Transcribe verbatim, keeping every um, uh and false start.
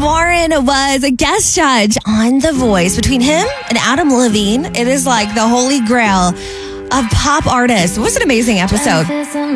Warren was a guest judge on The Voice. Between him and Adam Levine, it is like the holy grail of pop artists. It was an amazing episode.